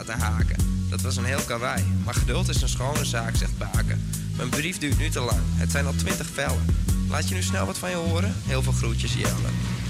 te haken. Dat was een heel karwei, maar geduld is een schone zaak, zegt Baken. Mijn brief duurt nu te lang, het zijn al 20 vellen. Laat je nu snel wat van je horen? Heel veel groetjes, Jelle.